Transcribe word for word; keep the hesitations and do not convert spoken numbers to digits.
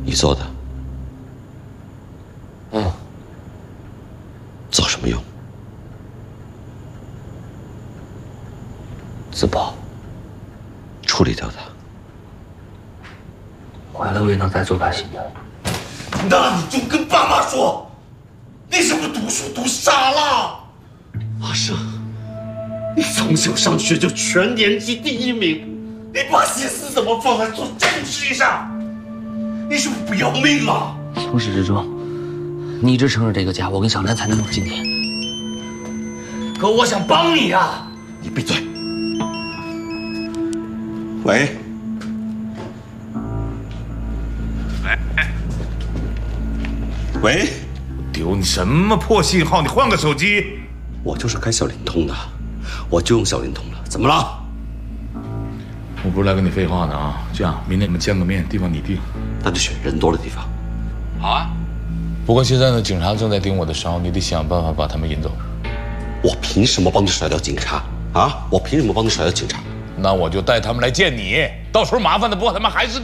你做的？ 嗯。 做什么用？ 自保。 处理掉它。 坏了我也能再做把新的。 那你就跟爸妈说，你是不是读书读傻了？ 阿胜， 你从小上学就全年级第一名，你把心思怎么放在做正事上？你是不是不要命了？ 从始至终，你一直撑着这个家，我跟小兰才能有今天。可我想帮你啊！ 你闭嘴！喂。 喂， 丢你什么破信号？你换个手机。 我就是开小灵通的，我就用小灵通了。怎么了？ 我不是来跟你废话的啊！这样，明天我们见个面，地方你定。 那就选人多的地方。 好啊。不过现在呢，警察正在盯我的梢，你得想办法把他们引走。 我凭什么帮你甩掉警察啊？我凭什么帮你甩掉警察？ 那我就带他们来见你，到时候麻烦的不他妈还是你。